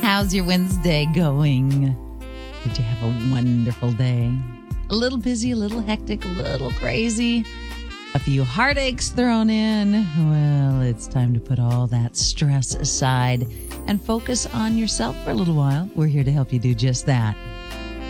How's your Wednesday going? Did you have a wonderful day? A little busy, a little hectic, a little crazy. A few heartaches thrown in. Well, it's time to put all that stress aside and focus on yourself for a little while. We're here to help you do just that.